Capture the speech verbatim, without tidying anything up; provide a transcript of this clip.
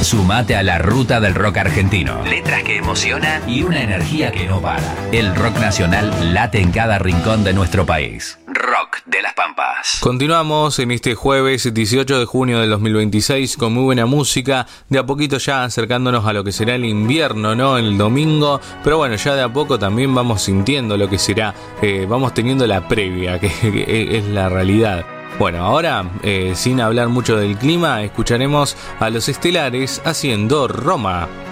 Sumate a la ruta del rock argentino. Letras que emocionan y una energía que no para. El rock nacional late en cada rincón de nuestro país. Rock de las Pampas. Continuamos en este jueves dieciocho de junio del dos mil veintiséis con muy buena música, de a poquito ya acercándonos a lo que será el invierno, ¿no? El domingo, pero bueno, ya de a poco también vamos sintiendo lo que será, eh, vamos teniendo la previa, que, que es la realidad. Bueno, ahora, eh, sin hablar mucho del clima, escucharemos a Los Estelares haciendo Roma.